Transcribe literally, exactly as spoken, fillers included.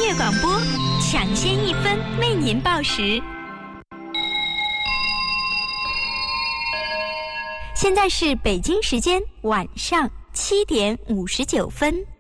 乐广播，抢先一分为您报时。现在是北京时间晚上七点五十九分。